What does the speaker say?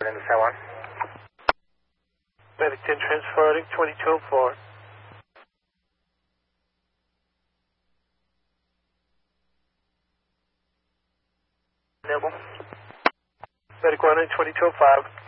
In the San Juan. Medic 10 transferring 2204. Available. Medic 1 in 2205.